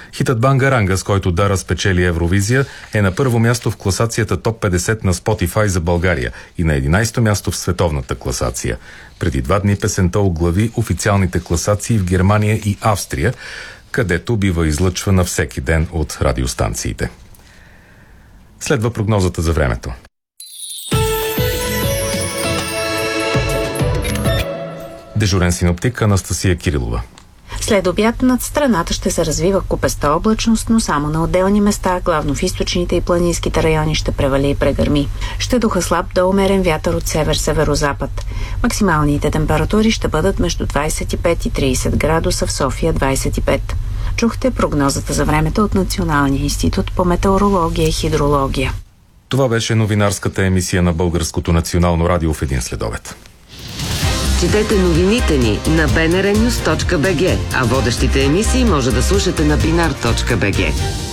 Хитът Бангаранга, с който Дара спечели Евровизия, е на първо място в класацията Топ 50 на Spotify за България и на 11-то място в световната класация. Преди 2 дни песента оглави официалните класации в Германия и Австрия, където бива излъчвана всеки ден от радиостанциите. Следва прогнозата за времето. Дежурен синоптик Анастасия Кирилова. След обяд над страната ще се развива купеста облачност, но само на отделни места, главно в източните и планинските райони ще превали и прегърми. Ще духа слаб до умерен вятър от север-северозапад. Максималните температури ще бъдат между 25 и 30 градуса, в София 25. Чухте прогнозата за времето от Националния институт по метеорология и хидрология. Това беше новинарската емисия на Българското национално радио в един следобед. Четете новините ни на bnrnews.bg, а водещите емисии може да слушате на binar.bg.